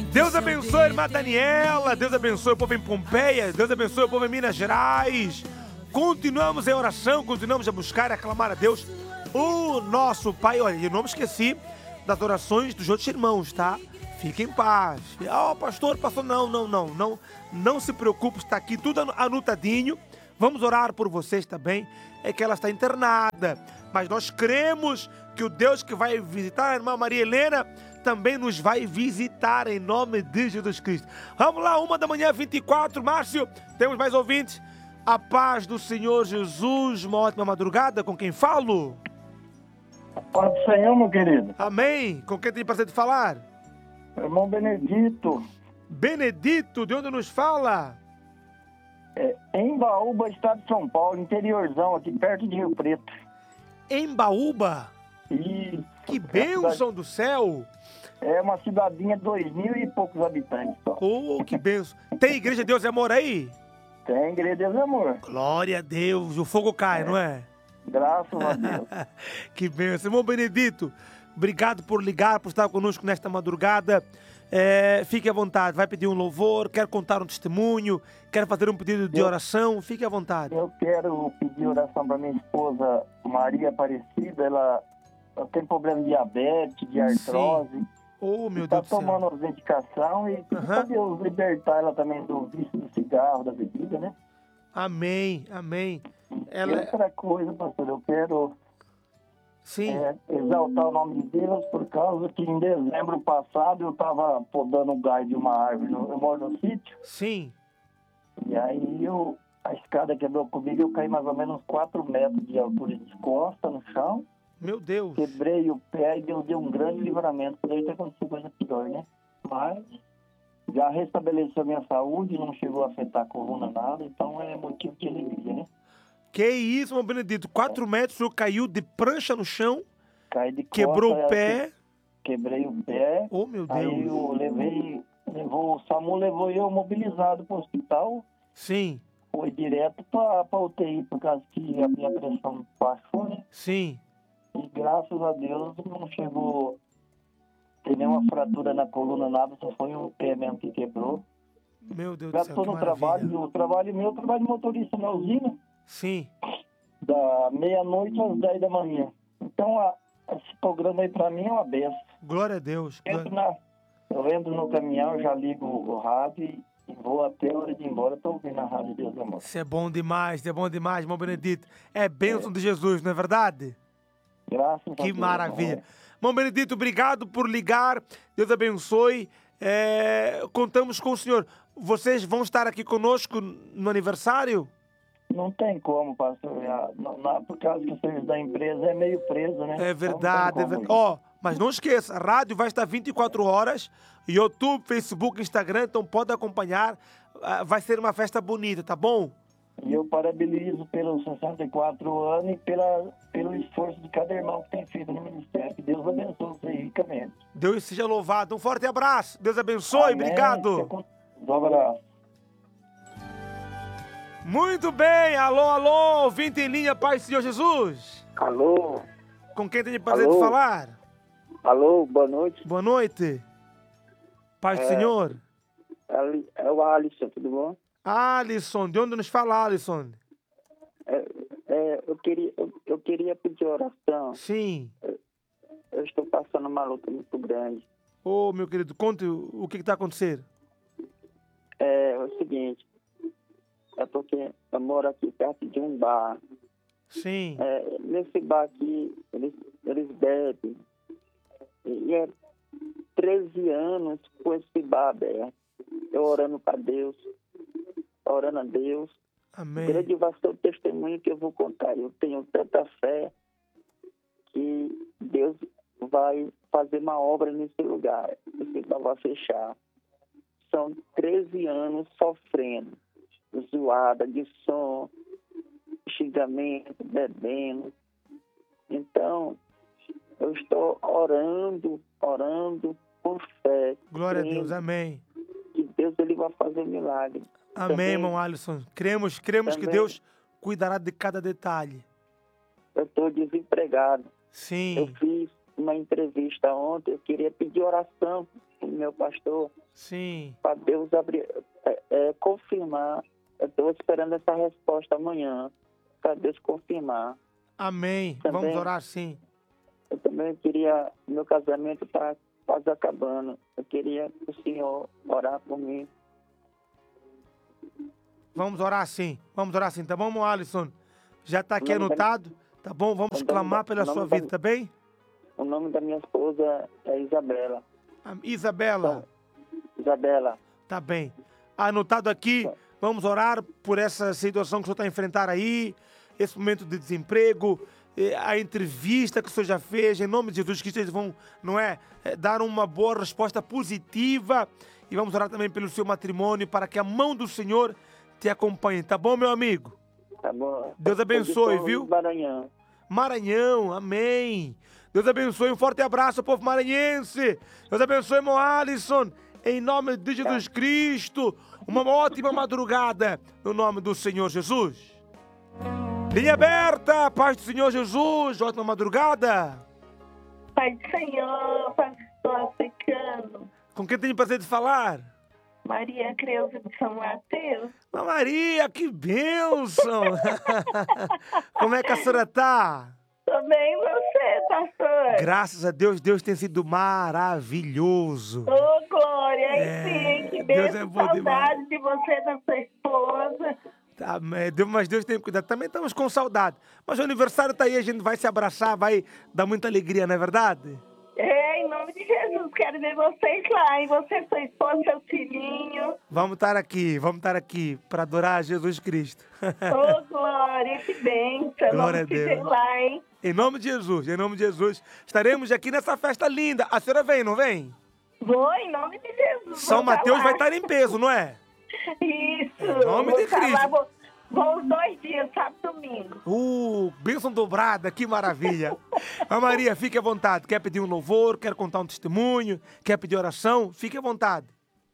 Deus abençoe a irmã Daniela, Deus abençoe o povo em Pompeia, Deus abençoe o povo em Minas Gerais. Continuamos em oração, continuamos a buscar e a clamar a Deus, o nosso Pai. Olha, eu não me esqueci das orações dos outros irmãos, tá? Fique em paz. Pastor, não se preocupe, está aqui tudo anotadinho. Vamos orar por vocês também. É que ela está internada, mas nós cremos que o Deus que vai visitar a irmã Maria Helena também nos vai visitar em nome de Jesus Cristo. Vamos lá, 1h24, Márcio, temos mais ouvintes. A paz do Senhor Jesus, uma ótima madrugada, com quem falo? A paz do Senhor, meu querido. Amém. Com quem tem prazer de falar? Irmão Benedito. Benedito, de onde nos fala? Em Baúba, estado de São Paulo, interiorzão, aqui perto de Rio Preto. Em Baúba? Isso. Que bênção do céu! É uma cidadinha de 2.000 e poucos habitantes só. Oh, que bênção! Tem igreja Deus é Amor aí? Tem igreja Deus é Amor. Glória a Deus, o fogo cai, não é? Graças a Deus. Que bênção. Irmão Benedito, obrigado por ligar, por estar conosco nesta madrugada. Fique à vontade, vai pedir um louvor, quer contar um testemunho, quer fazer um pedido de oração, fique à vontade. Eu quero pedir oração para minha esposa Maria Aparecida. Ela tem problema de diabetes, de artrose. Sim. Oh, meu Deus do céu. Está tomando as medicação e para Deus libertar ela também do vício do cigarro, da bebida, né? Amém, amém. Outra coisa, pastor, eu quero exaltar o nome de Deus, por causa que em dezembro passado eu estava podando o galho de uma árvore. Eu moro no sítio. Sim. E aí a escada quebrou comigo, eu caí mais ou menos 4 metros de altura de costa no chão. Meu Deus. Quebrei o pé e Deus deu um grande livramento. Poderia ter acontecido coisa pior, né? Mas já restabeleceu minha saúde, não chegou a afetar a coluna, nada. Então é motivo de alegria, né? Que isso, meu Benedito? 4 metros, o senhor caiu de prancha no chão? Caí de costa. Quebrou o pé? Quebrei o pé. Oh, meu Deus. Aí o SAMU levou eu mobilizado para o hospital. Sim. Foi direto para UTI, por causa que a minha pressão baixou, né? Sim. E graças a Deus não chegou a ter nenhuma fratura na coluna, nada, só foi um pé mesmo que quebrou. Meu Deus já do céu, estou no trabalho eu trabalho de motorista na usina. Sim. Da meia-noite às 10 da manhã. Então, esse programa aí pra mim é uma benção. Glória a Deus. Eu entro no caminhão, já ligo o rádio e vou até a hora de ir embora, tô ouvindo a rádio Deus Amor. Isso é bom demais, irmão Benedito. É bênção de Jesus, não é verdade? Graças a Deus. Que maravilha. Irmão Benedito, obrigado por ligar. Deus abençoe. Contamos com o senhor. Vocês vão estar aqui conosco no aniversário? Não tem como, pastor. Por causa que o serviço da empresa é meio preso, né? É verdade. Mas não esqueça, a rádio vai estar 24 horas, YouTube, Facebook, Instagram, então pode acompanhar. Vai ser uma festa bonita, tá bom? E eu parabenizo pelos 64 anos e pelo esforço de cada irmão que tem feito no ministério. Que Deus abençoe vocês ricamente. Deus seja louvado. Um forte abraço. Deus abençoe. Amém. Obrigado. Um abraço. Muito bem. Alô, ouvinte em linha, Pai Senhor Jesus. Alô. Com quem tem o prazer de falar? Alô, boa noite. Boa noite. Paz do Senhor. É o Alisson, tudo bom? Alisson, de onde nos fala, Alisson? Eu queria pedir oração. Sim. Eu estou passando uma luta muito grande. Ô, meu querido, conte o que está acontecendo. É o seguinte, é porque eu moro aqui perto de um bar. Sim. Nesse bar aqui, eles bebem. E é 13 anos com esse bar aberto. Eu orando para Deus, orando a Deus. Amém. Grande vai ser o testemunho que eu vou contar. Eu tenho tanta fé que Deus vai fazer uma obra nesse lugar. Esse bar vai fechar. São 13 anos sofrendo, zoada de som, xingamento, bebendo. Então, eu estou orando com fé. Glória a Deus, amém. Que Deus ele vai fazer um milagre. Amém, também, irmão Alisson. Cremos que Deus cuidará de cada detalhe. Eu estou desempregado. Sim. Eu fiz uma entrevista ontem, eu queria pedir oração por meu pastor, Sim. para Deus abrir, confirmar. Eu estou esperando essa resposta amanhã, para Deus confirmar. Amém. Também. Vamos orar sim. Eu também queria, meu casamento está quase acabando. Eu queria que o senhor orar por mim. Vamos orar sim. Vamos orar sim. Tá bom, meu Alisson? Já está aqui O nome da- anotado. Tá bom? Vamos o nome clamar da- pela o nome sua da- vida, tá bem? O nome da minha esposa é Isabela. Isabela. Isabela. Tá bem. Anotado aqui, vamos orar por essa situação que o senhor está a enfrentar aí, esse momento de desemprego, a entrevista que o senhor já fez, em nome de Jesus, que eles vão, não é, dar uma boa resposta positiva. E vamos orar também pelo seu matrimônio, para que a mão do Senhor te acompanhe. Tá bom, meu amigo? Tá bom. Deus abençoe, viu? Maranhão. Maranhão, amém. Deus abençoe, um forte abraço, povo maranhense. Deus abençoe, meu Alisson. Em nome de Jesus Cristo, uma ótima madrugada, no nome do Senhor Jesus. Linha aberta, paz do Senhor Jesus, ótima madrugada. Pai do Senhor, pastor africano, Com quem tenho o prazer de falar? Maria Creuza de São Mateus. Maria, que bênção. Como é que a senhora tá? Tô bem, você, pastor? Graças a Deus, Deus tem sido maravilhoso. Ô, Glória, É, sim, que Deus Deus, é bom demais. saudade de você e da sua esposa. Tá, mas Deus tem cuidado. Também estamos com saudade. Mas o aniversário tá aí, a gente vai se abraçar, vai dar muita alegria, não é verdade? Em nome de Jesus, quero ver vocês lá, hein? Você, sua esposa, seu filhinho. Vamos estar aqui para adorar Jesus Cristo. Ô, Glória, que bênção. Glória a Vamos se ver Deus. lá, hein? Em nome de Jesus, estaremos aqui nessa festa linda. A senhora vem, não vem? Vou, em nome de Jesus. São vou Mateus lá. vai estar em peso, não é? Isso. Em nome vou de estar Cristo. lá, vou os 2 dias, sábado e domingo. Bênção dobrada, que maravilha. A Maria, fique à vontade. Quer pedir um louvor, quer contar um testemunho, quer pedir oração? Fique à vontade.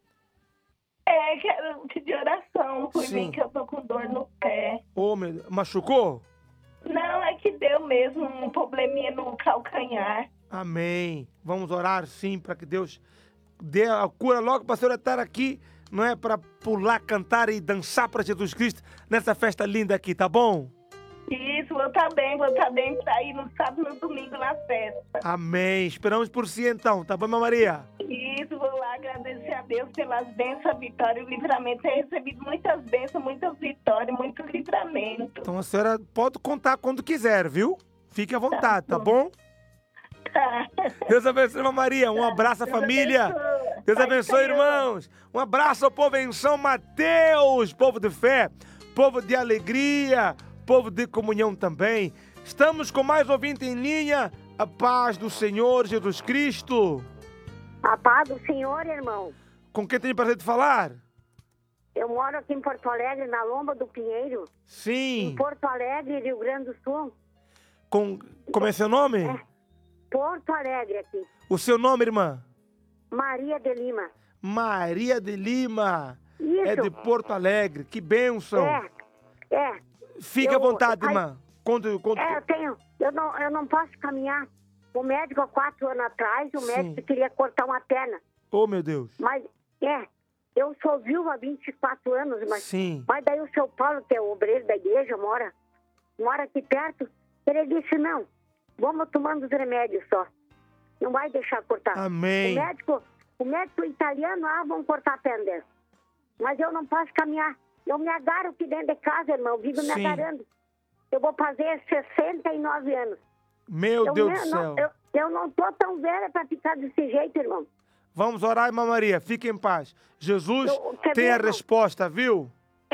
Quero pedir oração por Sim. mim, que eu tô com dor no pé. Ô, meu Deus, machucou? Não, é que deu mesmo um probleminha no calcanhar. Amém. Vamos orar sim para que Deus dê a cura logo para a senhora estar aqui, não é? Para pular, cantar e dançar para Jesus Cristo nessa festa linda aqui, tá bom? Isso, vou estar bem pra ir no sábado e no domingo na festa. Amém. Esperamos por si então, tá bom, minha Maria? Isso, vou lá agradecer a Deus pelas bênçãos, a vitória e o livramento. Tenho recebido muitas bênçãos, muitas vitórias, muito livramento. Então a senhora pode contar quando quiser, viu? Fique à vontade, tá bom? Tá. Deus abençoe, irmã Maria. Um abraço à Deus família. abençoe. Deus Pai abençoe, Senhor. irmãos. Um abraço ao povo em São Mateus, povo de fé, povo de alegria, povo de comunhão também. Estamos com mais ouvinte em linha. A paz do Senhor Jesus Cristo. A paz do Senhor, irmão. Com quem tem o prazer de falar? Eu moro aqui em Porto Alegre, na Lomba do Pinheiro. Sim. Em Porto Alegre, Rio Grande do Sul. Como é seu nome? Porto Alegre aqui. O seu nome, irmã? Maria de Lima. Maria de Lima. Isso. É de Porto Alegre. Que bênção. É. Fique à vontade, irmã. Conta. Eu não posso caminhar. O médico, há 4 anos atrás, o Sim. médico queria cortar uma perna. Oh, meu Deus. Mas, eu sou viúva há 24 anos, Sim. mas daí o seu Paulo, que é o obreiro da igreja, mora aqui perto, ele disse, não, vamos tomando os remédios só. Não vai deixar cortar. Amém. O médico italiano, vão cortar a perna dela. Mas eu não posso caminhar. Eu me agarro aqui dentro de casa, irmão, vivo me Sim. agarrando. Eu vou fazer 69 anos. Meu Deus do céu. Eu não tô tão velha para ficar desse jeito, irmão. Vamos orar, irmã Maria. Fique em paz. Jesus Quer tem ver, a irmão? resposta, viu?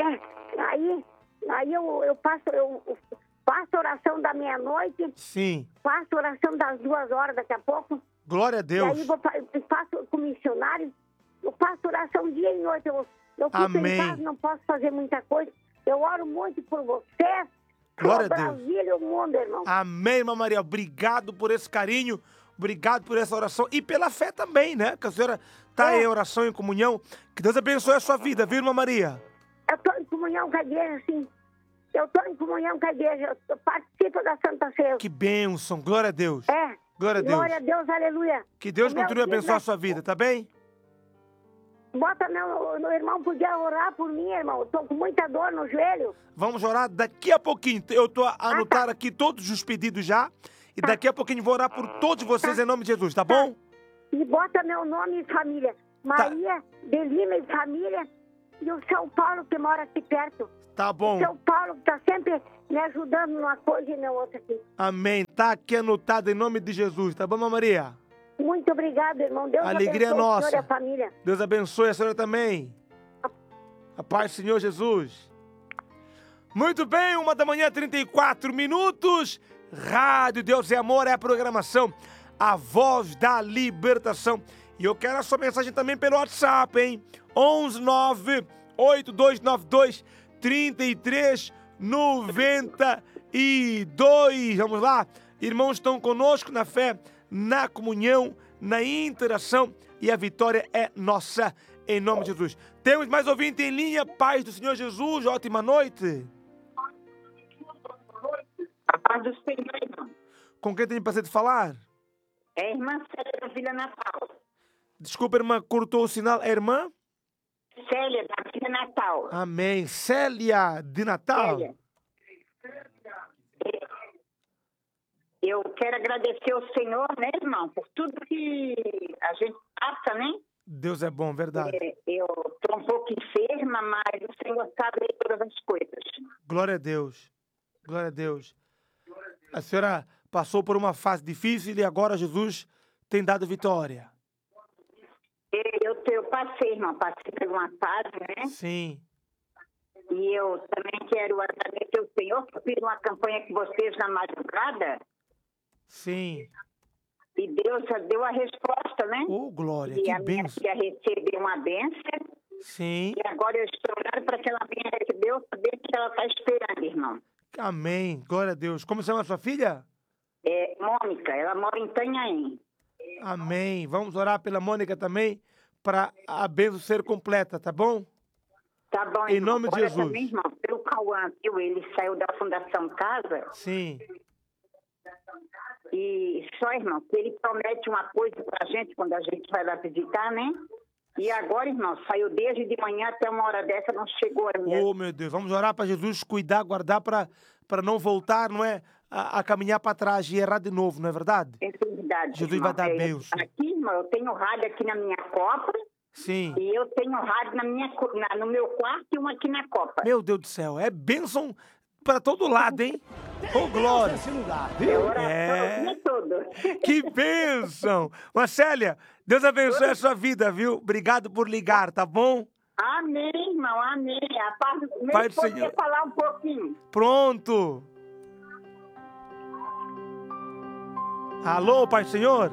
Aí eu faço oração da meia-noite, Sim. faço oração das 2 horas daqui a pouco. Glória a E Deus. aí eu faço com missionário, eu faço oração dia e noite. Eu fico Amém. em casa, não posso fazer muita coisa. Eu oro muito por você, Glória por a Deus. Brasil e o mundo, irmão. Amém, irmã Maria. Obrigado por esse carinho. Obrigado por essa oração. E pela fé também, né? Que a senhora está em oração, em comunhão. Que Deus abençoe a sua vida, viu, irmã Maria? Eu estou em comunhão com a igreja, sim. Eu estou em comunhão com a igreja. Eu participo da Santa Ceia. Que bênção. Glória a Deus. É. Glória a Deus. Glória a Deus, aleluia. Que Deus O meu continue a filho abençoar a sua vida, tá bem? Bota meu irmão, podia orar por mim, irmão. Eu tô com muita dor no joelho. Vamos orar daqui a pouquinho. Eu tô a anotar aqui todos os pedidos já. E daqui a pouquinho vou orar por todos vocês em nome de Jesus, tá bom? E bota meu nome e família. Maria, Belina e família. E o São Paulo, que mora aqui perto. Tá bom. O São Paulo que tá sempre me ajudando numa coisa e na outra aqui. Amém. Tá aqui anotado em nome de Jesus, tá bom, Maria? Muito obrigado, irmão. Deus Alegria abençoe nossa. o senhor e a família. Deus abençoe a senhora também. A paz do Senhor Jesus. Muito bem, 1h34. Rádio Deus é Amor é a programação, a voz da libertação. E eu quero a sua mensagem também pelo WhatsApp, hein? 11982923392. Vamos lá? Irmãos estão conosco na fé, na comunhão, na interação, e a vitória é nossa, em nome de Jesus. Temos mais ouvinte em linha. Paz do Senhor Jesus, ótima noite. A paz do Senhor, irmão. Com quem tem prazer de falar? É a irmã Célia da Vila Natal. Desculpa, irmã, cortou o sinal. É a irmã? Célia da Vila Natal. Amém. Célia de Natal. Célia. Eu quero agradecer ao Senhor, né, irmão, por tudo que a gente passa, né? Deus é bom, verdade. Eu estou um pouco enferma, mas o Senhor sabe todas as coisas. Glória a Deus. Glória a Deus. A senhora passou por uma fase difícil e agora Jesus tem dado vitória. Eu passei, irmão, passei por uma fase, né? Sim. E eu também quero agradecer ao Senhor, que eu fiz uma campanha com vocês na madrugada. Sim. E Deus já deu a resposta, né? Oh, glória, e que a minha bênção. filha recebeu uma bênção. Sim. E agora eu estou orando para que ela venha receber o saber que ela está esperando, irmão. Amém. Glória a Deus. Como se chama a sua filha? É Mônica, ela mora em Itanhaém. Amém. Vamos orar pela Mônica também, para a bênção ser completa, tá bom? Tá bom, Em irmão. nome de Ora Jesus. também, irmão, pelo Cauã, viu? Ele saiu da Fundação Casa. Sim. E só, irmão, que ele promete uma coisa pra gente quando a gente vai lá visitar, né? E agora, irmão, saiu desde de manhã até uma hora dessa, não chegou ainda. Oh, meu Deus. Vamos orar para Jesus cuidar, guardar para não voltar, não é? A caminhar para trás e errar de novo, não é verdade? É verdade. Jesus irmão. vai dar bênção. Aqui, irmão, eu tenho rádio aqui na minha copa. Sim. E eu tenho rádio no meu quarto e uma aqui na copa. Meu Deus do céu. É bênção para todo lado, hein? Oh, glória. É. O dia todo. Que bênção. Marcélia, Deus abençoe a sua vida, viu? Obrigado por ligar, tá bom? Amém, irmão, amém. A paz do meu Pai do esposo Senhor. quer falar um pouquinho. Pronto. Alô, Pai do Senhor?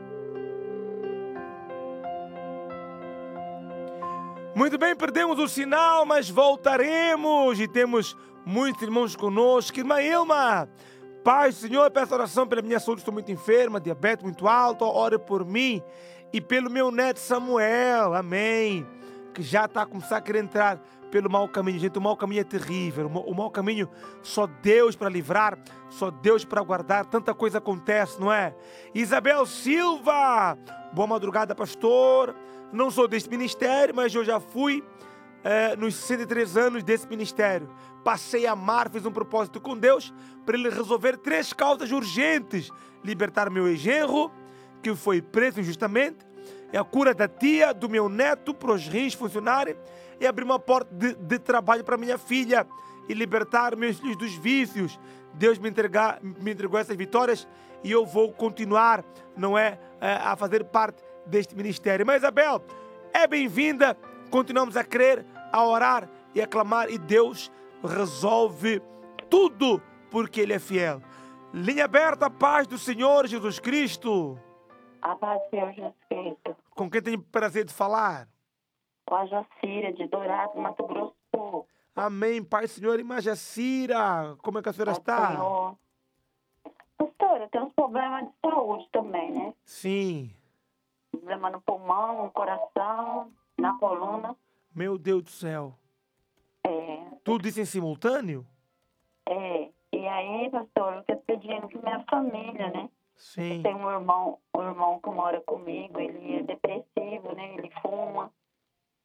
Muito bem, perdemos o sinal, mas voltaremos e temos muitos irmãos conosco. Irmã Ilma, Pai do Senhor, peço oração pela minha saúde, estou muito enferma, diabetes muito alto, ore por mim e pelo meu neto Samuel, amém, que já está a começar a querer entrar pelo mau caminho. Gente, o mau caminho é terrível, o mau caminho só Deus para livrar, só Deus para guardar, tanta coisa acontece, não é? Isabel Silva, boa madrugada, pastor. Não sou deste ministério, mas eu já fui nos 63 anos desse ministério. Passei a amar, fiz um propósito com Deus para Ele resolver 3 causas urgentes. Libertar meu ex-genro, que foi preso injustamente, a cura da tia, do meu neto, para os rins funcionarem, e abrir uma porta de trabalho para minha filha e libertar meus filhos dos vícios. Deus me entregou essas vitórias e eu vou continuar, não é, a fazer parte deste ministério. Mas Isabel, é bem-vinda, continuamos a crer, a orar e a clamar, e Deus resolve tudo porque Ele é fiel. Linha aberta, a paz do Senhor Jesus Cristo. A paz do Senhor Jesus Cristo. Com quem tenho prazer de falar? Com a Jacira, de Dourado, Mato Grosso do Sul. Amém, Pai, Senhor. Irmã Jacira, como é que a senhora está? Senhor. Pastora, tem uns problemas de saúde também, né? Sim. Problema no pulmão, no coração, na coluna. Meu Deus do céu. É. Tudo isso em simultâneo? É. E aí, pastor, eu tô pedindo que minha família, né? Sim. Tem um irmão que mora comigo, ele é depressivo, né? Ele fuma.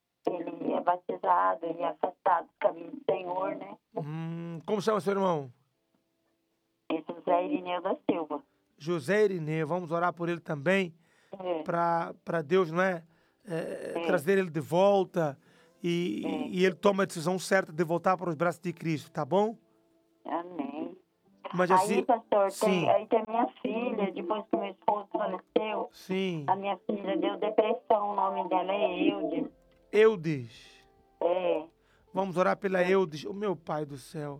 batizado e afastado do caminho do Senhor, né? Como chama seu irmão? E José Irineu da Silva. José Irineu. Vamos orar por ele também, É. para Deus, não é? Trazer ele de volta e ele toma a decisão certa de voltar para os braços de Cristo, tá bom? Amém. Mas Aí, assim, pastor, sim. tem minha filha, depois que meu esposo faleceu, Sim. a minha filha deu depressão, o nome dela é Eudes. Eudes. É. Vamos orar pela Eudes. O meu pai do céu.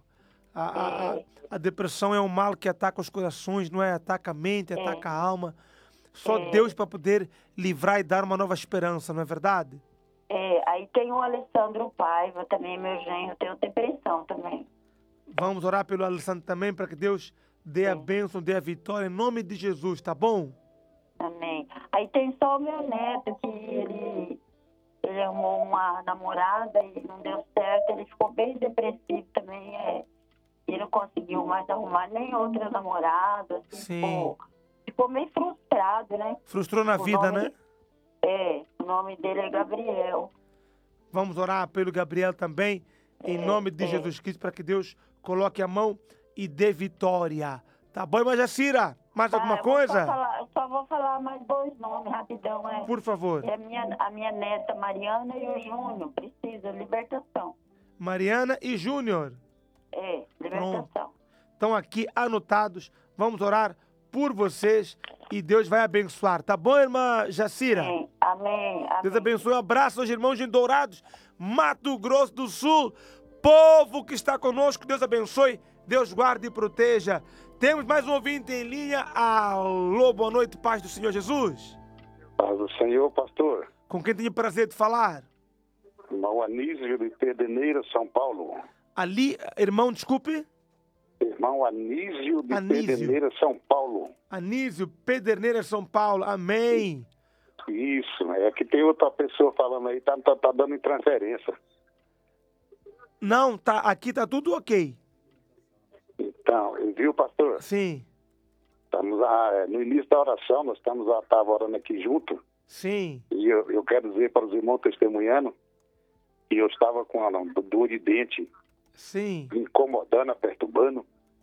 A depressão é um mal que ataca os corações, não é? Ataca a mente, ataca a alma. Só Deus para poder livrar e dar uma nova esperança, não é verdade? Aí tem o Alessandro Paiva também, meu genro, tem depressão também. Vamos orar pelo Alessandro também para que Deus dê a bênção, dê a vitória em nome de Jesus, tá bom? Amém. Aí tem só o meu neto, que ele arrumou uma namorada e não deu certo, ele ficou bem depressivo também, e não conseguiu mais arrumar nem outra namorada, assim, Sim. ficou meio frustrado, né? Frustrou na vida, né? O nome dele é Gabriel. Vamos orar pelo Gabriel também, em nome de Jesus Cristo, para que Deus coloque a mão e dê vitória. Tá bom, irmã Jacira? Mais alguma coisa? Eu só vou falar mais 2 nomes, rapidão. Por favor. É a minha neta Mariana e o Júnior, precisa, libertação. Mariana e Júnior. Libertação. Estão aqui anotados. Vamos orar por vocês e Deus vai abençoar. Tá bom, irmã Jacira? Amém. Deus abençoe. Um abraço aos irmãos de Dourados, Mato Grosso do Sul. Povo que está conosco, Deus abençoe. Deus guarde e proteja. Temos mais um ouvinte em linha. Alô, boa noite, paz do Senhor Jesus. Paz do Senhor, pastor. Com quem tenho o prazer de falar? Irmão Anísio de Pedreira, São Paulo. Ali, irmão, desculpe. Irmão Anísio de Pedreira, São Paulo. Anísio, Pedreira, São Paulo. Amém. Isso, é que tem outra pessoa falando aí, tá dando interferência. Não, aqui tá tudo ok. Então, viu, pastor? Sim. Estamos no início da oração, nós estava orando aqui junto. Sim. E eu quero dizer para os irmãos testemunhando que eu estava com a dor de dente. Sim. Me incomodando, perturbando.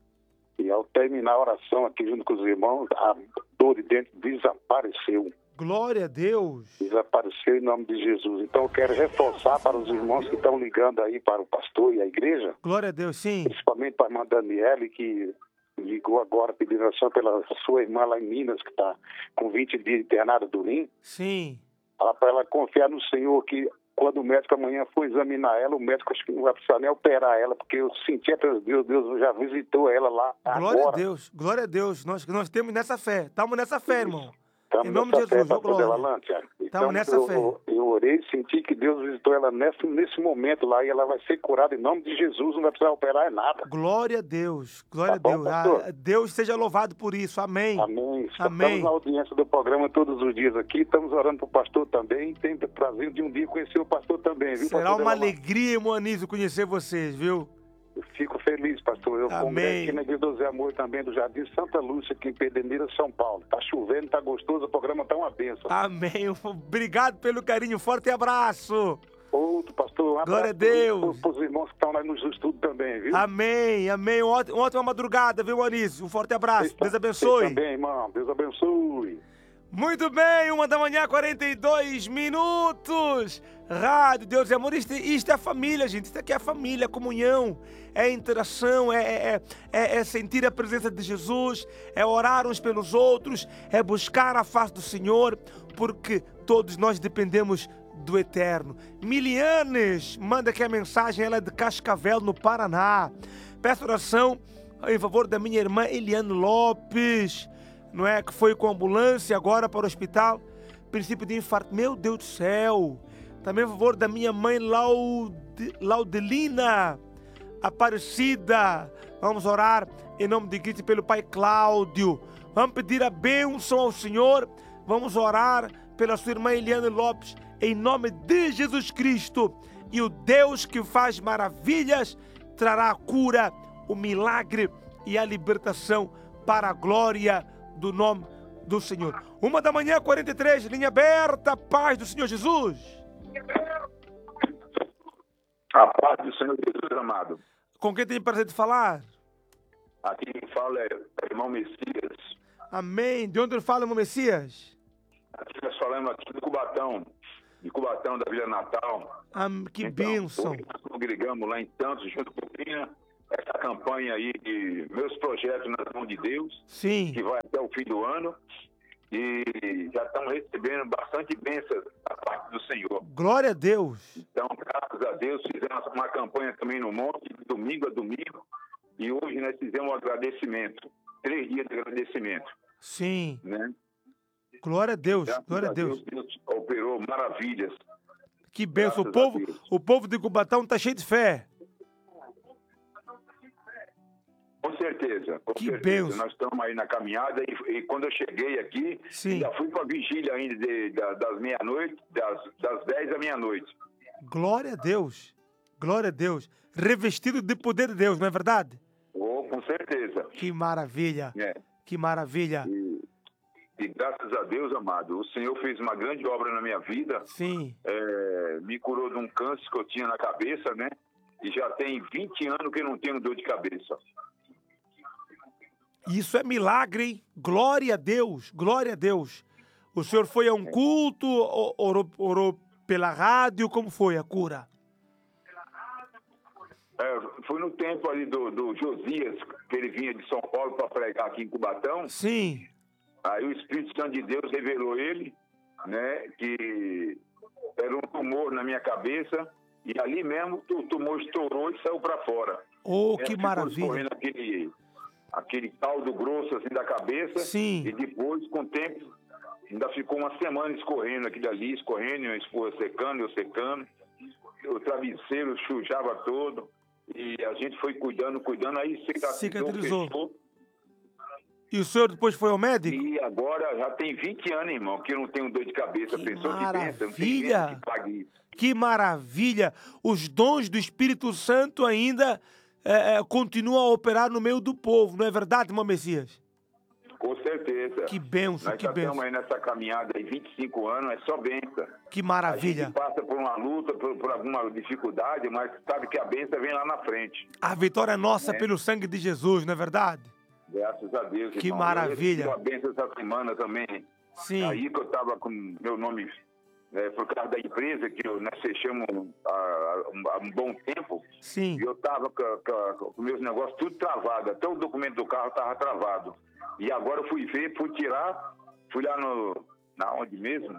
E ao terminar a oração aqui junto com os irmãos, a dor de dente desapareceu. Glória a Deus. Desapareceu em nome de Jesus. Então eu quero reforçar para os irmãos que estão ligando aí para o pastor e a igreja. Glória a Deus, sim. Principalmente para a irmã Daniele, que ligou agora pedindo oração pela sua irmã lá em Minas, que está com 20 dias internada do rim. Sim. Para ela confiar no Senhor que quando o médico amanhã for examinar ela, o médico acho que não vai precisar nem operar ela, porque eu senti até Deus já visitou ela lá Glória agora. a Deus, glória a Deus. Nós temos nessa fé. Estamos nessa fé, irmão. Estamos em nome de Jesus, glória. Estamos nessa fé. Eu orei e senti que Deus visitou ela nesse momento lá e ela vai ser curada em nome de Jesus, não vai precisar operar nada. Glória a Deus, glória Tá a bom, Deus. pastor? Deus seja louvado por isso, amém. Amém. Amém. Estamos na audiência do programa todos os dias aqui, estamos orando para o pastor também, tem prazer de um dia conhecer o pastor também, viu? Será pastor uma Delamar? alegria, irmão Anísio, conhecer vocês, viu? Eu fico feliz, pastor. Eu Amém. congrego aqui na Igreja do Zé Amor também, do Jardim Santa Lúcia, aqui em Pedreira, São Paulo. Tá chovendo, tá gostoso, o programa tá uma bênção. Amém. Obrigado pelo carinho. Forte abraço. Outro, pastor, um abraço Glória a Deus. para os irmãos que estão lá nos estudos também, viu? Amém, amém. Ótima madrugada, viu, Anísio? Um forte abraço. Deus Vocês abençoe. também, irmão. Deus abençoe. Muito bem, 1h, 42 minutos. Rádio Deus e Amor, isto é a família, gente. Isso aqui é a família, a comunhão, é interação, é sentir a presença de Jesus, é orar uns pelos outros, é buscar a face do Senhor, porque todos nós dependemos do Eterno. Milianes manda aqui a mensagem, ela é de Cascavel, no Paraná. Peço oração em favor da minha irmã Eliane Lopes, não é, que foi com ambulância agora para o hospital, princípio de infarto. Meu Deus do céu. Também a favor da minha mãe Laudelina Aparecida. Vamos orar em nome de Cristo pelo pai Cláudio. Vamos pedir a bênção ao Senhor. Vamos orar pela sua irmã Eliane Lopes em nome de Jesus Cristo. E o Deus que faz maravilhas trará a cura, o milagre e a libertação para a glória do nome do Senhor. 1h, 43, linha aberta, paz do Senhor Jesus. A paz do Senhor Jesus, amado. Com quem tem prazer de falar? Aqui quem fala é o irmão Messias. Amém. De onde ele fala, irmão Messias? Aqui nós falamos aqui de Cubatão da Vila Natal. Que Então, bênção. hoje nós congregamos lá em Santos, junto com o Pina, essa campanha aí de Meus Projetos nas Mãos de Deus, Sim. que vai até o fim do ano. E já estamos recebendo bastante bênçãos da parte do Senhor. Glória a Deus. Então, graças a Deus, fizemos uma campanha também no Monte, de domingo a domingo. E hoje nós fizemos um agradecimento. 3 dias de agradecimento. Sim. Né? Glória a Deus. Graças Glória a Deus. Deus operou maravilhas. Que bênção. Graças a Deus. O povo de Cubatão está cheio de fé. Com certeza. Com Que certeza. bênção. Nós estamos aí na caminhada e quando eu cheguei aqui, Sim. já fui para a vigília ainda das meia-noite, das 10 à meia-noite. Glória a Deus. Glória a Deus. Revestido de poder de Deus, não é verdade? Oh, com certeza. Que maravilha. É. Que maravilha. E graças a Deus, amado, o Senhor fez uma grande obra na minha vida. Sim. Me curou de um câncer que eu tinha na cabeça, né? E já tem 20 anos que eu não tenho dor de cabeça. Isso é milagre, hein? Glória a Deus. Glória a Deus. O senhor foi a um culto, orou pela rádio, como foi a cura? Foi no tempo ali do Josias, que ele vinha de São Paulo para pregar aqui em Cubatão. Sim. Aí o Espírito Santo de Deus revelou ele, né, que era um tumor na minha cabeça, e ali mesmo o tumor estourou e saiu para fora. Oh, que maravilha. Correndo aquele caldo grosso assim da cabeça. Sim. E depois, com o tempo, ainda ficou uma semana escorrendo aquilo ali, escorrendo, a esposa secando, eu secando. O travesseiro sujava todo. E a gente foi cuidando, aí cicatrizou. Fechou. E o senhor depois foi ao médico? E agora já tem 20 anos, irmão, que eu não tenho dor de cabeça. Que Pessoa que pensa, não tem maravilha! gente que pague isso. Que maravilha! Os dons do Espírito Santo ainda continuam a operar no meio do povo, não é verdade, irmão Messias? Com certeza. Que bênção, Nós que já bênção. estamos aí nessa caminhada aí, 25 anos, é só bênção. Que A maravilha. gente passa por uma luta, por alguma dificuldade, mas sabe que a bênção vem lá na frente. A vitória é nossa pelo sangue de Jesus, não é verdade? Graças a Deus, Que irmão. maravilha. Eu recebi uma bênção essa semana também. Sim. Aí que eu estava com meu nome, por causa da empresa, que nós fechamos há um bom tempo. Sim. E eu estava com meus negócios tudo travado. Até o documento do carro estava travado. E agora eu fui tirar, fui lá na onde mesmo?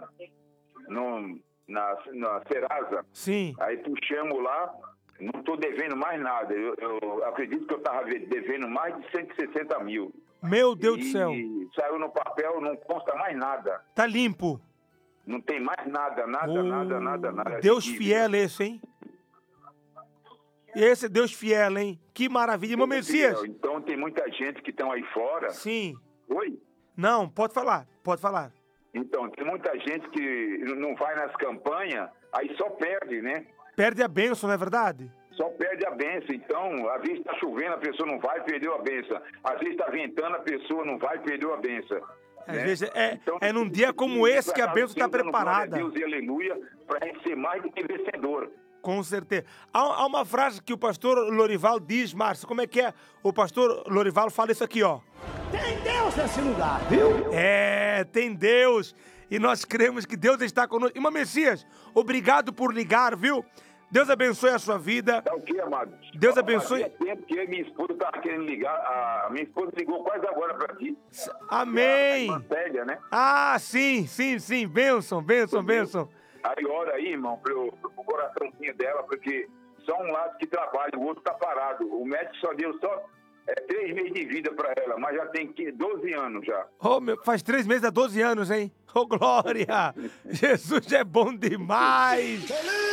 Na Serasa. Sim. Aí puxamos lá, não estou devendo mais nada. Eu acredito que eu estava devendo mais de 160 mil. Meu Deus do céu. E saiu no papel, não consta mais nada. Tá limpo. Não tem mais nada. Deus de fiel esse, hein? Esse é Deus fiel, hein? Que maravilha. Irmão Messias. Então tem muita gente que estão aí fora. Sim. Oi? Não, pode falar. Então, tem muita gente que não vai nas campanhas, aí só perde, né? Perde a bênção, não é verdade? Só perde a benção. Então, às vezes está chovendo, a pessoa não vai, perdeu a benção. Às vezes está ventando, a pessoa não vai, perdeu a benção. Às né? vezes Então, é num dia como esse que a bênção está preparada. Deus e aleluia, para a gente ser mais do que vencedor. Com certeza. Há uma frase que o pastor Lorival diz, Márcio, como é que é? O pastor Lorival fala isso aqui, ó. Tem Deus nesse lugar, viu? Tem Deus. E nós cremos que Deus está conosco. Irmão Messias, obrigado por ligar, viu? Deus abençoe a sua vida. Tá o quê, amado? Deus abençoe. Fazia tempo que eu e minha esposa estavam querendo ligar. A minha esposa ligou quase agora para ti. Amém. Velha, né? Ah, sim. Bênção. Aí ora aí, irmão, pro coraçãozinho dela, porque só um lado que trabalha, o outro tá parado. O médico só deu 3 meses de vida para ela, mas já tem 12 anos já. Faz 3 meses há 12 anos, hein? Glória! Jesus é bom demais!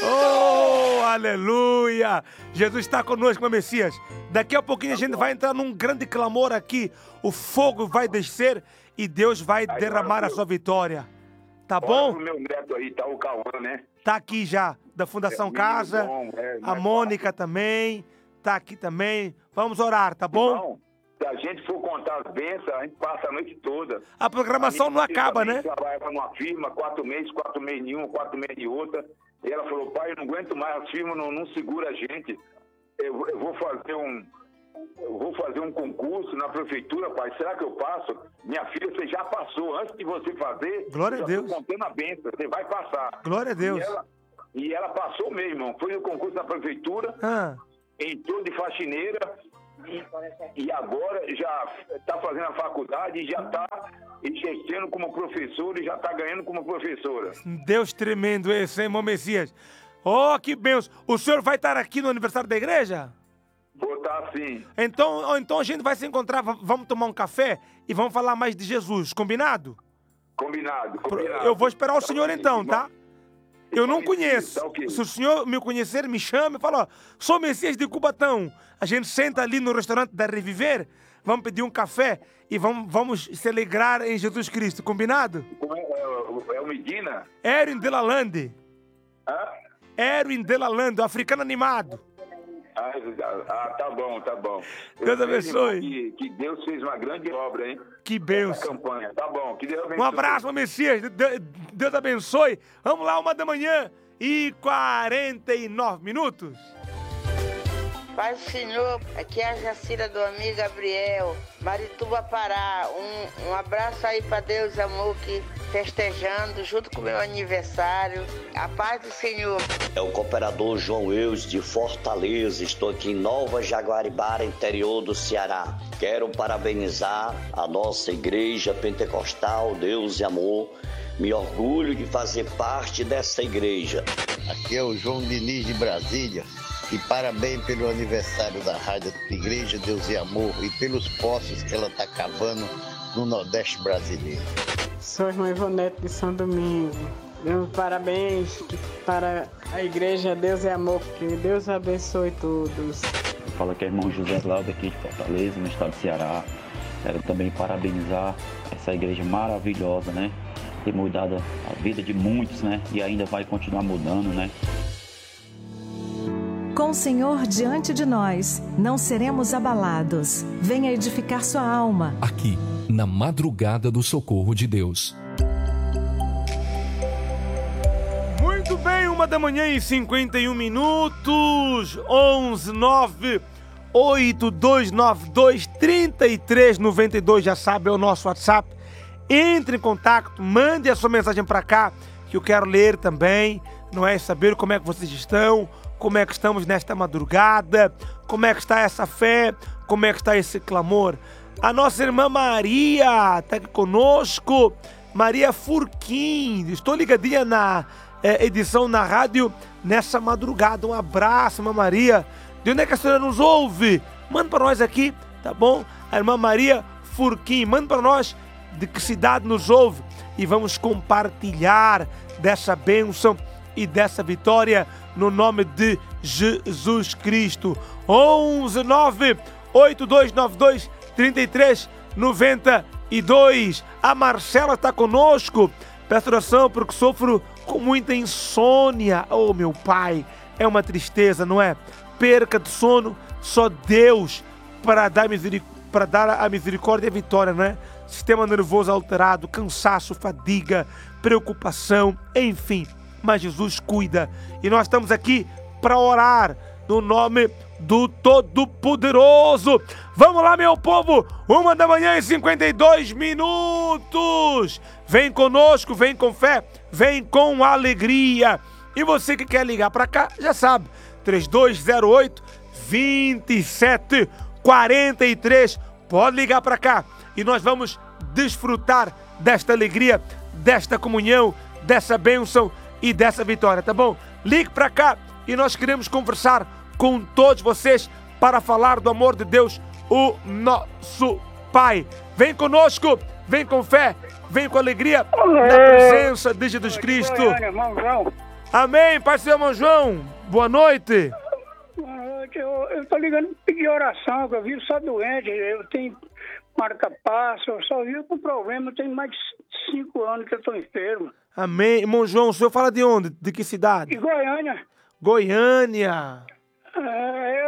Aleluia! Jesus está conosco, meu Messias. Daqui a pouquinho a gente vai entrar num grande clamor aqui. O fogo vai descer e Deus vai derramar a sua vitória. Tá bom? O meu neto aí, tá o Cauã, né? Tá aqui já, da Fundação Casa. A Mônica também. Tá aqui também. Vamos orar, tá bom? Irmão, se a a gente for contar as bênçãos, a gente passa a noite toda. A programação não acaba, né? Trabalhava numa firma, 4 meses em uma, 4 meses em outra. E ela falou, pai, eu não aguento mais, a firma não segura a gente. Eu vou fazer um concurso na prefeitura, pai. Será que eu passo? Minha filha, você já passou. Antes de você fazer, glória a Deus. Estou contando a bênção, você vai passar. Glória a Deus. E ela passou mesmo, irmão. Foi no concurso da prefeitura, entrou de faxineira e agora já está fazendo a faculdade e já está exercendo como professor e já está ganhando como professora. Deus tremendo esse, hein, irmão Messias? Oh, que benção. O senhor vai estar aqui no aniversário da igreja? Vou estar sim. Então a gente vai se encontrar, vamos tomar um café e vamos falar mais de Jesus, combinado? Combinado. Eu vou esperar o senhor então, tá? Eu não conheço. Se o senhor me conhecer, me chame e fala, ó, sou Messias de Cubatão. A gente senta ali no restaurante da Reviver, vamos pedir um café e vamos se alegrar em Jesus Cristo, combinado? É o Medina? Erwin Delalande. Hã? Erwin Delalande, o africano animado. Tá bom. Deus abençoe. Que Deus fez uma grande obra, hein? Que benção. Campanha. Tá bom, que Deus abençoe. Um abraço, Messias. Deus abençoe. Vamos lá, 1h49. Paz do Senhor, aqui é a Jacira do amigo Gabriel, Marituba, Pará. Um abraço aí para Deus, amor, que festejando junto com o meu aniversário. A paz do Senhor. É o cooperador João Eus de Fortaleza. Estou aqui em Nova Jaguaribara, interior do Ceará. Quero parabenizar a nossa igreja pentecostal, Deus e Amor. Me orgulho de fazer parte dessa igreja. Aqui é o João Diniz de Brasília. E parabéns pelo aniversário da Rádio Igreja Deus e Amor e pelos poços que ela está cavando no Nordeste brasileiro. Sou irmã Ivonete de São Domingo. Meus parabéns para a Igreja Deus e Amor. Que Deus abençoe todos. Fala que é irmão José Lauda aqui de Fortaleza, no estado do Ceará. Quero também parabenizar essa igreja maravilhosa, né? Tem mudado a vida de muitos, né? E ainda vai continuar mudando, né? Com o Senhor diante de nós, não seremos abalados. Venha edificar sua alma. Aqui, na madrugada do socorro de Deus. Muito bem, 1h51. 11982923392, já sabe, é o nosso WhatsApp. Entre em contato, mande a sua mensagem para cá, que eu quero ler também. Não é saber como é que vocês estão, como é que estamos nesta madrugada, como é que está essa fé, como é que está esse clamor. A nossa irmã Maria está aqui conosco, Maria Furquim. Estou ligadinha na edição na rádio nessa madrugada. Um abraço, irmã Maria. De onde é que a senhora nos ouve? Manda para nós aqui, tá bom? A irmã Maria Furquim, manda para nós de que cidade nos ouve e vamos compartilhar dessa bênção e dessa vitória no nome de Jesus Cristo. 11982923392. A Marcela está conosco. Peço oração porque sofro com muita insônia. Oh, meu pai, é uma tristeza, não é? Perca de sono, só Deus para dar a misericórdia e a vitória, não é? Sistema nervoso alterado, cansaço, fadiga, preocupação, enfim. Mas Jesus cuida. E nós estamos aqui para orar no nome do Todo-Poderoso. Vamos lá, meu povo. 1h52. Vem conosco, vem com fé, vem com alegria. E você que quer ligar para cá, já sabe. 3208-2743. Pode ligar para cá. E nós vamos desfrutar desta alegria, desta comunhão, dessa bênção e dessa vitória, tá bom? Ligue para cá e nós queremos conversar com todos vocês para falar do amor de Deus, o nosso Pai. Vem conosco, vem com fé, vem com alegria na presença de Jesus Cristo. Amém, Pai do Senhor, irmão João. Boa noite. Boa noite. Eu tô ligando para pedir oração, que eu vivo só doente. Eu tenho marca-passo, eu só vivo com problema. Eu tenho mais de 5 anos que eu tô enfermo. Amém. Irmão João, o senhor fala de onde? De que cidade? De Goiânia. Goiânia.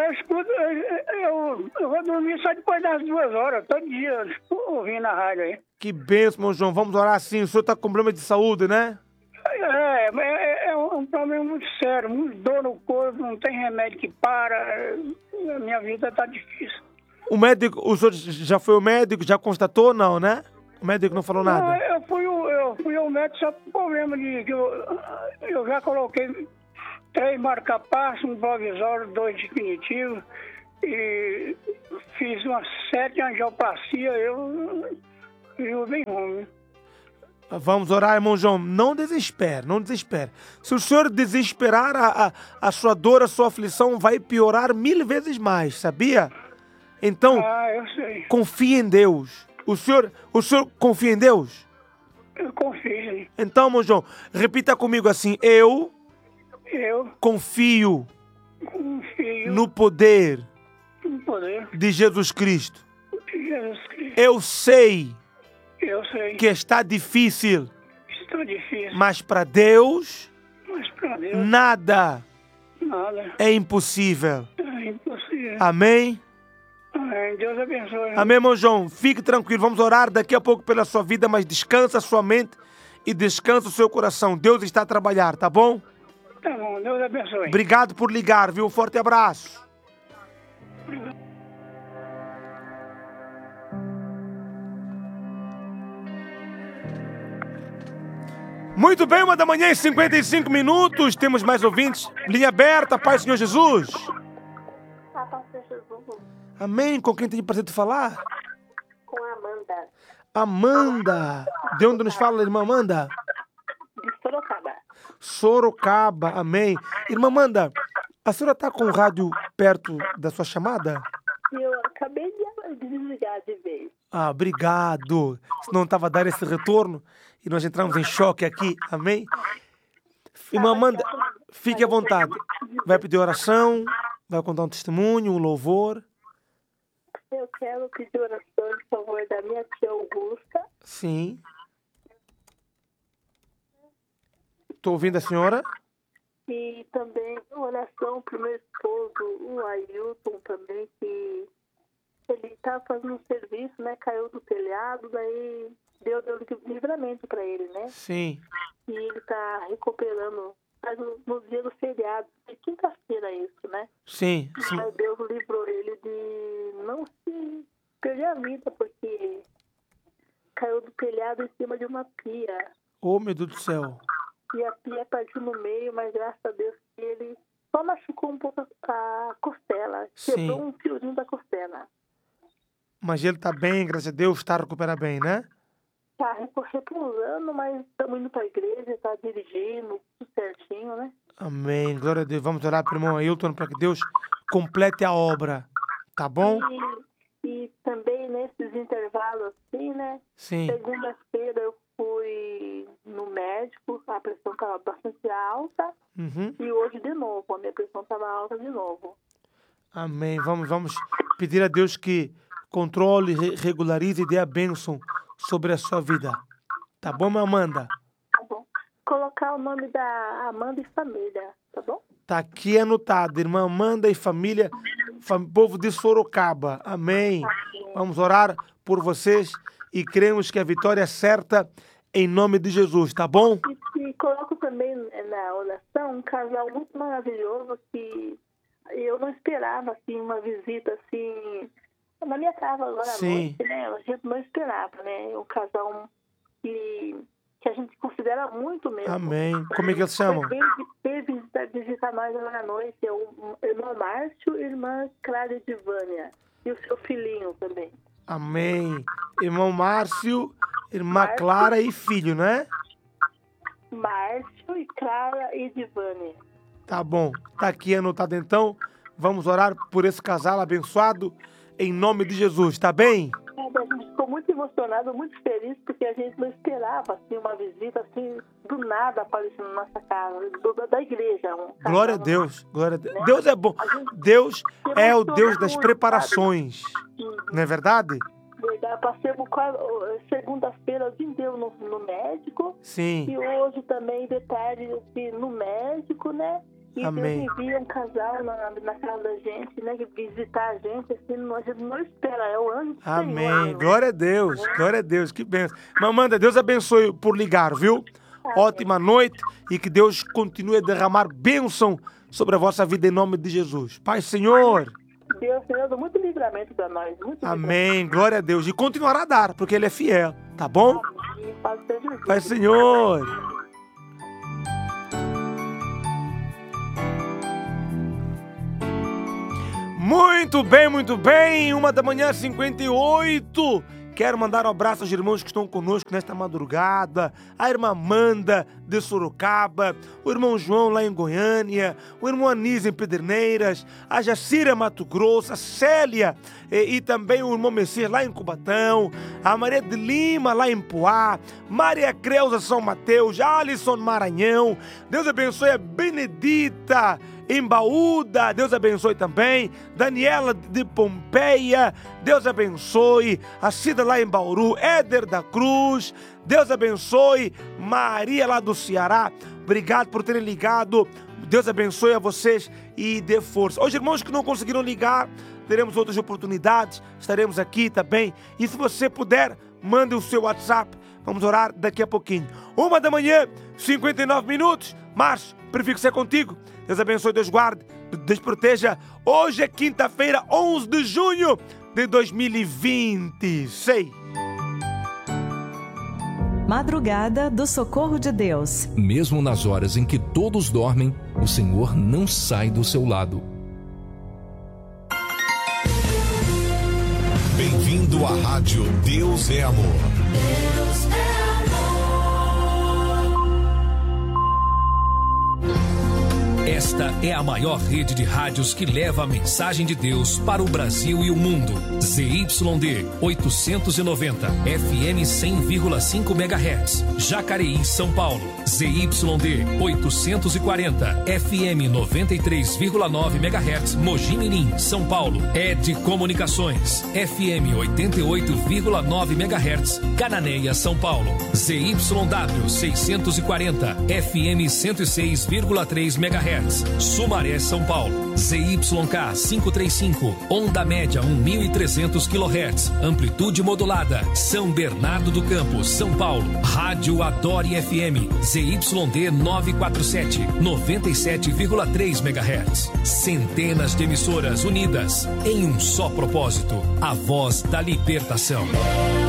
eu escuto, eu vou dormir só depois das 2 horas, todo dia, ouvindo a rádio aí. Que bênção, irmão João. Vamos orar assim. O senhor está com problema de saúde, né? É um problema muito sério, muito dor no corpo, não tem remédio que para, a minha vida tá difícil. O médico, o senhor já foi ao médico, já constatou, não, né? O médico não falou nada? Não, eu fui ao médico só por problema de que eu já coloquei 3 marca-passo, um provisório, 2 definitivos, e fiz umas 7 angioplastias, eu vivo bem ruim. Vamos orar, irmão João. Não desespere, não desespere. Se o senhor desesperar, a sua dor, a sua aflição vai piorar 1000 vezes mais, sabia? Então, eu sei. confie em Deus. O senhor confia em Deus? Eu confio. Então, irmão João, repita comigo assim: eu confio no poder de Jesus Cristo. Eu sei que está difícil, mas para Deus, nada é impossível. Amém? Amém. Deus abençoe. Amém, irmão João. Fique tranquilo. Vamos orar daqui a pouco pela sua vida, mas descansa a sua mente e descansa o seu coração. Deus está a trabalhar, tá bom? Tá bom. Deus abençoe. Obrigado por ligar, viu? Forte abraço. Muito bem, 1h55. Temos mais ouvintes. Linha aberta, Pai Senhor Jesus. Amém. Com quem tem o prazer de falar? Com a Amanda. Amanda. De onde nos fala, irmã Amanda? De Sorocaba. Sorocaba, amém. Irmã Amanda, a senhora está com o rádio perto da sua chamada? Eu acabei de desligar de vez. Ah, obrigado. Senão estava a dar esse retorno e nós entramos em choque aqui, amém? Irmã Amanda, fique à vontade. Vai pedir oração, vai contar um testemunho, um louvor. Eu quero pedir oração em favor da minha tia Augusta. Sim. Estou ouvindo a senhora? E também oração para o meu esposo, o Ailton também, que ele está fazendo um serviço, né? Caiu do telhado, daí deu livramento para ele, né? Sim. E ele está recuperando, mas no dia do feriado, é quinta-feira isso, né? Sim, sim. Mas Deus livrou ele de não se perder a vida, porque caiu do telhado em cima de uma pia. Oh, meu Deus do céu. E a pia partiu no meio, mas graças a Deus que ele só machucou um pouco a costela. Quebrou um fiozinho da costela. Mas ele está bem, graças a Deus, está a recuperar bem, né? Tá repousando, mas estamos indo para a igreja, está dirigindo, tudo certinho, né? Amém, glória a Deus. Vamos orar para o irmão Ailton para que Deus complete a obra, tá bom? E também nesses intervalos assim, né? Sim. Segunda-feira eu fui no médico, a pressão estava bastante alta. Uhum. E hoje de novo, a minha pressão estava alta de novo. Amém. Vamos pedir a Deus que controle, regularize e dê a bênção sobre a sua vida. Tá bom, minha Amanda? Tá bom. Colocar o nome da Amanda e família, tá bom? Tá aqui anotado, irmã Amanda e família, povo de Sorocaba. Amém. Vamos orar por vocês e cremos que a vitória é certa em nome de Jesus, tá bom? E coloco também na oração um casal muito maravilhoso que eu não esperava, assim, uma visita, assim, na minha casa agora à noite, né? A gente não esperava, né? Um casal que a gente considera muito mesmo. Amém. Como é que eles chamam? Veio visitar nós agora à noite. É o irmão Márcio e a irmã Clara Edivânia. E o seu filhinho também. Amém. Irmão Márcio, irmã Clara e filho, né? Márcio e Clara Edivânia. Tá bom. Tá aqui anotado então. Vamos orar por esse casal abençoado em nome de Jesus, tá bem? A gente ficou muito emocionado, muito feliz, porque a gente não esperava assim, uma visita assim, do nada aparecendo na nossa casa, da igreja. Glória a Deus, glória a Deus. Né? Deus é bom. Deus é o Deus das preparações. Não é verdade? Verdade. Passamos segunda-feira o dia inteiro no médico. Sim. E hoje também, de tarde, assim, no médico, né? E Amém. Deus envia um casal na casa da gente, né? Que visitar a gente, assim, a gente não espera, é o anjo do Amém. Senhor. Glória a Deus, que bênção. Mamanda, Deus abençoe por ligar, viu? Ótima noite e que Deus continue a derramar bênção sobre a vossa vida em nome de Jesus. Pai, Senhor. Deus, Senhor, dá muito livramento para nós. Amém. Glória a Deus. E continuará a dar, porque Ele é fiel, tá bom? Amém. Pai, Senhor. Muito bem, muito bem. 1h58. Quero mandar um abraço aos irmãos que estão conosco nesta madrugada. A irmã Amanda, de Sorocaba. O irmão João, lá em Goiânia. O irmão Anísio, em Pederneiras. A Jacira, Mato Grosso. A Célia e também o irmão Messias, lá em Cubatão. A Maria de Lima, lá em Poá. Maria Creuza, São Mateus. Alisson, Maranhão. Deus abençoe a Benedita, em Baúda, Deus abençoe também. Daniela de Pompeia, Deus abençoe. A Cida lá em Bauru, Éder da Cruz, Deus abençoe. Maria lá do Ceará, obrigado por terem ligado. Deus abençoe a vocês e dê força. Os irmãos que não conseguiram ligar, teremos outras oportunidades, estaremos aqui também. E se você puder, mande o seu WhatsApp, vamos orar daqui a pouquinho. 1h59, Márcio, prefiro ser contigo. Deus abençoe, Deus guarde, Deus proteja. Hoje é quinta-feira, 11 de junho de 2026. Madrugada do Socorro de Deus. Mesmo nas horas em que todos dormem, o Senhor não sai do seu lado. Bem-vindo à Rádio Deus é Amor. Deus é Esta é a maior rede de rádios que leva a mensagem de Deus para o Brasil e o mundo. ZYD 890, FM 100,5 MHz, Jacareí, São Paulo. ZYD 840, FM 93,9 MHz, Mogi Mirim, São Paulo. ED Comunicações, FM 88,9 MHz, Cananéia, São Paulo. ZYW 640, FM 106,3 MHz. Sumaré, São Paulo. ZYK 535, onda média 1.300 kHz, amplitude modulada, São Bernardo do Campo, São Paulo. Rádio Adore FM, ZYD 947, 97,3 MHz. Centenas de emissoras unidas em um só propósito, a voz da libertação.